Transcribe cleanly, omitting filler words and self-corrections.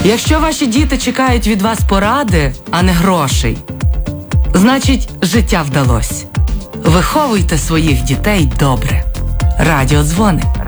Якщо ваші діти чекають від вас поради, а не грошей, значить, життя вдалось. Виховуйте своїх дітей добре. Радіодзвони.